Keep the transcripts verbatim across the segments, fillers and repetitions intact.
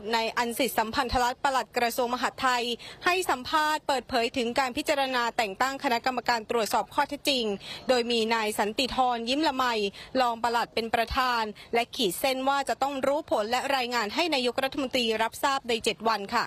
นายอันสิทธิสัมพันธรัตน์ปลัดกระทรวงมหาดไทยให้สัมภาษณ์เปิดเผยถึงการพิจารณาแต่งตั้งคณะกรรมการตรวจสอบข้อเท็จจริงโดยมีนายสันติธรยิ้มละไมรองปลัดเป็นประธานและขีดเส้นว่าจะต้องรู้ผลและรายงานให้นายกรัฐมนตรีรับทราบในเจ็ดวันค่ะ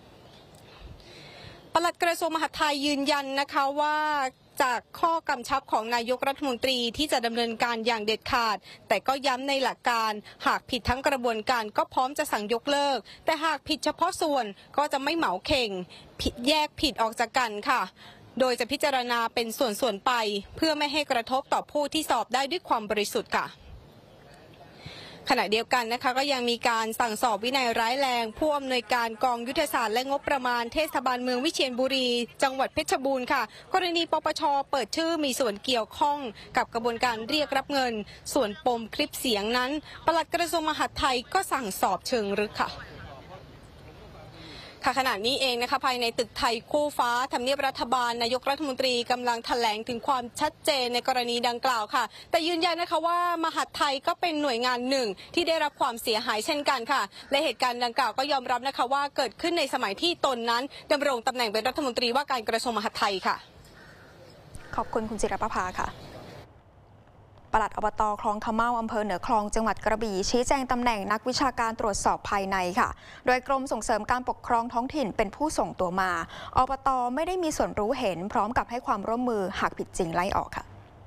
ปลัดกระทรวงมหาดไทยยืนยันนะคะว่าจากข้อกำชับของนายกรัฐมนตรีที่จะดำเนินการอย่างเด็ดขาดแต่ก็ย้ำในหลักการหากผิดทั้งกระบวนการก็พร้อมจะสั่งยกเลิกแต่หากผิดเฉพาะส่วนก็จะไม่เหมาเข่งผิดแยกผิดออกจากกันค่ะโดยจะพิจารณาเป็นส่วนๆไปเพื่อไม่ให้กระทบต่อผู้ที่สอบได้ด้วยความบริสุทธิ์ค่ะขณะเดียวกันนะคะก็ยังมีการสั่งสอบวินัยร้ายแรงผู้อำนวยการกองยุทธศาสตร์และงบประมาณเทศบาลเมืองวิเชียรบุรีจังหวัดเพชรบูรณ์ค่ะกรณีปปช.เปิดชื่อมีส่วนเกี่ยวข้องกับกระบวนการเรียกรับเงินส่วนปมคลิปเสียงนั้นปลัดกระทรวงมหาดไทยก็สั่งสอบเชิงลึกค่ะขณะนี้เองนะคะภายในตึกไทยคู่ฟ้าทำเนียบรัฐบาลนายกรัฐมนตรีกำลังแถลงถึงความชัดเจนในกรณีดังกล่าวค่ะแต่ยืนยันนะคะว่ามหาดไทยก็เป็นหน่วยงานหนึ่งที่ได้รับความเสียหายเช่นกันค่ะและเหตุการณ์ดังกล่าวก็ยอมรับนะคะว่าเกิดขึ้นในสมัยที่ตนนั้นดำรงตำแหน่งเป็นรัฐมนตรีว่าการกระทรวงมหาดไทยค่ะขอบคุณคุณจิรประภาค่ะปลัดอบต.คลองขะเมาอำเภอเหนือคลองจังหวัดกระบี่ชี้แจงตำแหน่งนักวิชาการตรวจสอบภายในค่ะโดยกรมส่งเสริมการปกครองท้องถิ่นเป็นผู้ส่งตัวมาอบต.ไม่ได้มีส่วนรู้เห็นพร้อมกับให้ความร่วมมือหากผิดจริงไล่ออกค่ะ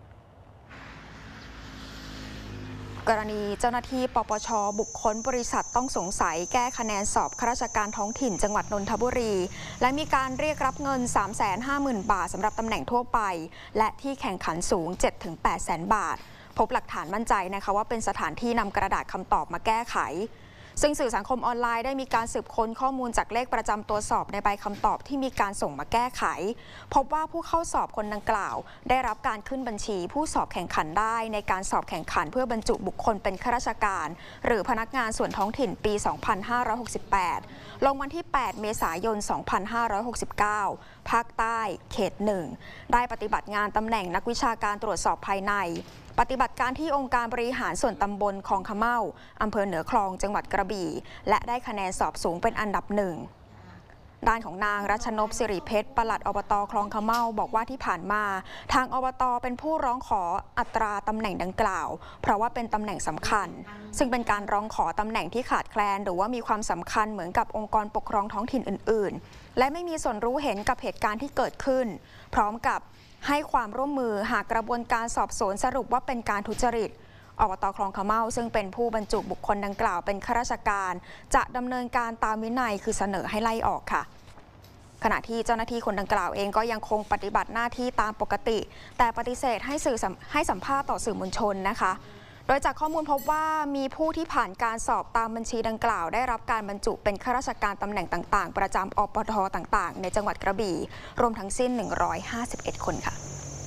กรณีเจ้าหน้าที่ปปช.บุคคลบริษัทต้องสงสัยแก้คะแนนสอบข้าราชการท้องถิ่นจังหวัดนนทบุรีและมีการเรียกรับเงิน สามแสนห้าหมื่น บาทสำหรับตำแหน่งทั่วไปและที่แข่งขันสูง เจ็ดถึงแปด แสนบาทพบหลักฐานมั่นใจนะคะว่าเป็นสถานที่นำกระดาษคำตอบมาแก้ไขซึ่งสื่อสังคมออนไลน์ได้มีการสืบค้นข้อมูลจากเลขประจำตัวสอบในใบคำตอบที่มีการส่งมาแก้ไขพบว่าผู้เข้าสอบคนดังกล่าวได้รับการขึ้นบัญชีผู้สอบแข่งขันได้ในการสอบแข่งขันเพื่อบรรจุบุคคลเป็นข้าราชการหรือพนักงานส่วนท้องถิ่นปี สองพันห้าร้อยหกสิบแปด ลงวันที่ แปด เมษายน สองพันห้าร้อยหกสิบเก้า ภาคใต้ เขต หนึ่ง ได้ปฏิบัติงานตำแหน่งนักวิชาการตรวจสอบภายในปฏิบัติการที่องค์การบริหารส่วนตำบลคลองขะเมาอำเภอเหนือคลองจังหวัดกระบี่และได้คะแนนสอบสูงเป็นอันดับหนึ่งด้านของนางรัชนพสิริเพชรปลัดอบต.คลองขะเมาบอกว่าที่ผ่านมาทางอบต.เป็นผู้ร้องขออัตราตำแหน่งดังกล่าวเพราะว่าเป็นตำแหน่งสำคัญซึ่งเป็นการร้องขอตำแหน่งที่ขาดแคลนหรือว่ามีความสำคัญเหมือนกับองค์กรปกครองท้องถิ่นอื่นๆและไม่มีส่วนรู้เห็นกับเหตุการณ์ที่เกิดขึ้นพร้อมกับให้ความร่วมมือหากกระบวนการสอบสวนสรุปว่าเป็นการทุจริตอบต.คลองขะเมาซึ่งเป็นผู้บรรจุบุคคลดังกล่าวเป็นข้าราชการจะดำเนินการตามวินัยคือเสนอให้ไล่ออกค่ะขณะที่เจ้าหน้าที่คนดังกล่าวเองก็ยังคงปฏิบัติหน้าที่ตามปกติแต่ปฏิเสธให้สื่อให้สัมภาษณ์ต่อสื่อมวลชนนะคะโดยจากข้อมูลพบว่ามีผู้ที่ผ่านการสอบตามบัญชีดังกล่าวได้รับการบรรจุเป็นข้าราชการตำแหน่งต่างๆประจำอปท.ต่างๆในจังหวัดกระบี่รวมทั้งสิ้นหนึ่งร้อยห้าสิบเอ็ดคนค่ะ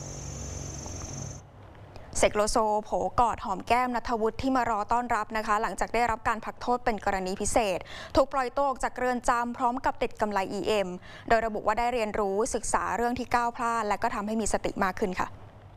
เสกโลโซโผกอดหอมแก้มณัฐวุฒิที่มารอต้อนรับนะคะหลังจากได้รับการพักโทษเป็นกรณีพิเศษถูกปล่อยตัวออกจากเรือนจำพร้อมกับติดกำไร อี เอ็ม โดยระบุว่าได้เรียนรู้ศึกษาเรื่องที่ก้าวพลาดและก็ทำให้มีสติมากขึ้นค่ะ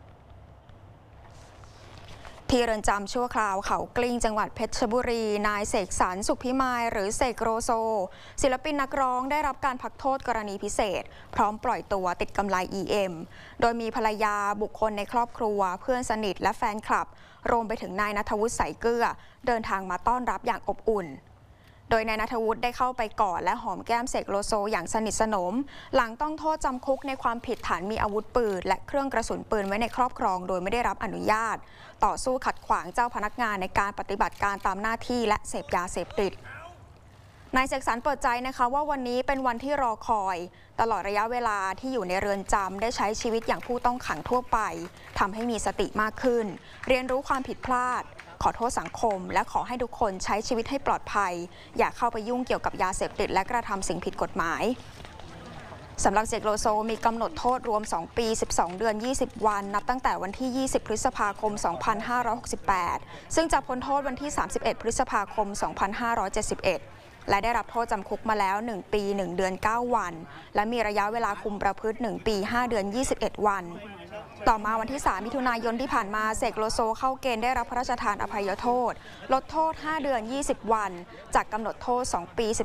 ที่เรือนจำชั่วคราวเขากลิ้งจังหวัดเพชรบุรีนายเสกสรรสุขพิมายหรือเสกโลโซศิลปินนักร้องได้รับการพักโทษกรณีพิเศษพร้อมปล่อยตัวติดกำไร อี เอ็ม โดยมีภรรยาบุคคลในครอบครัวเพื่อนสนิทและแฟนคลับรวมไปถึงนายณัฐวุฒิใสเกลือเดินทางมาต้อนรับอย่างอบอุ่นโดยนายณัฐวุฒิได้เข้าไปกอดและหอมแก้มเสกโลโซอย่างสนิทสนมหลังต้องโทษจำคุกในความผิดฐานมีอาวุธปืนและเครื่องกระสุนปืนไว้ในครอบครองโดยไม่ได้รับอนุญาตต่อสู้ขัดขวางเจ้าพนักงานในการปฏิบัติการตามหน้าที่และเสพยาเสพติดนายเสกสรรเปิดใจนะคะว่าวันนี้เป็นวันที่รอคอยตลอดระยะเวลาที่อยู่ในเรือนจำได้ใช้ชีวิตอย่างผู้ต้องขังทั่วไปทำให้มีสติมากขึ้นเรียนรู้ความผิดพลาดขอโทษสังคมและขอให้ทุกคนใช้ชีวิตให้ปลอดภัยอย่าเข้าไปยุ่งเกี่ยวกับยาเสพติดและกระทำสิ่งผิดกฎหมายสำหรับเสกโลโซมีกำหนดโทษรวมสองปีสิบสองเดือนยี่สิบวันนับตั้งแต่วันที่ยี่สิบพฤษภาคมสองพันห้าร้อยหกสิบแปดซึ่งจะพ้นโทษวันที่สามสิบเอ็ดพฤษภาคมสองพันห้าร้อยเจ็ดสิบเอ็ดและได้รับโทษจำคุกมาแล้วหนึ่งปีหนึ่งเดือนเก้าวันและมีระยะเวลาคุมประพฤติหนึ่งปีห้าเดือนยี่สิบเอ็ดวัน ต่อมาวันที่สามมิถุนายนที่ผ่านมาเสกโลโซเข้าเกณฑ์ได้รับพระราชทานอภัยโทษลดโทษห้าเดือนยี่สิบวันจากกำหนดโทษสองปี